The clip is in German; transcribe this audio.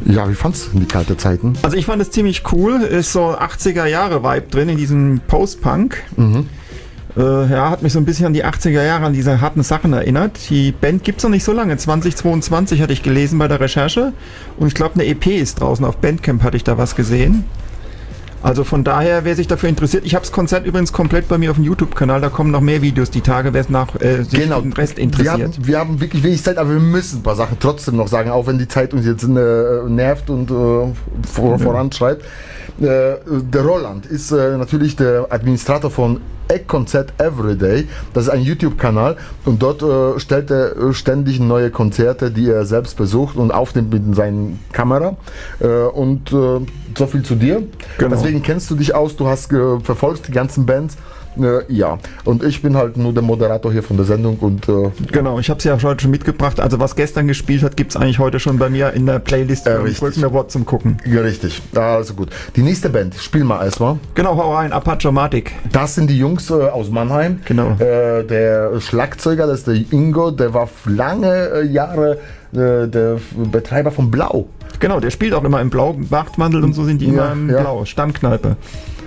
Ja, wie fandst du die kalte Zeiten? Also ich fand es ziemlich cool. Ist so 80er-Jahre-Vibe drin in diesem Post-Punk. Hat mich so ein bisschen an die 80er Jahre, an diese harten Sachen erinnert. Die Band gibt es noch nicht so lange. 2022 hatte ich gelesen bei der Recherche. Und ich glaube, eine EP ist draußen. Auf Bandcamp hatte ich da was gesehen. Also von daher, wer sich dafür interessiert, ich habe das Konzert übrigens komplett bei mir auf dem YouTube-Kanal, da kommen noch mehr Videos die Tage, wer es nach sich für den Rest interessiert. Wir haben wirklich wenig Zeit, aber wir müssen ein paar Sachen trotzdem noch sagen, auch wenn die Zeit uns jetzt nervt und voranschreibt. Der Roland ist natürlich der Administrator von Eckkonzert Everyday. Das ist ein YouTube-Kanal und dort stellt er ständig neue Konzerte, die er selbst besucht und aufnimmt mit seiner Kamera. So viel zu dir. Genau. Deswegen kennst du dich aus, du verfolgst die ganzen Bands. Ja, und ich bin halt nur der Moderator hier von der Sendung und genau, ich habe es ja heute schon mitgebracht. Also was gestern gespielt hat, gibt es eigentlich heute schon bei mir in der Playlist für Broken Award zum Gucken. Ja, richtig. Also gut. Die nächste Band, spiel mal erstmal. Genau, hau rein, Apache-Matic. Das sind die Jungs aus Mannheim. Genau. Der Schlagzeuger, das ist der Ingo, der war lange Jahre der Betreiber von Blau. Genau, der spielt auch immer im Blau, Wachtmantel und so sind die immer im Blau, Stammkneipe.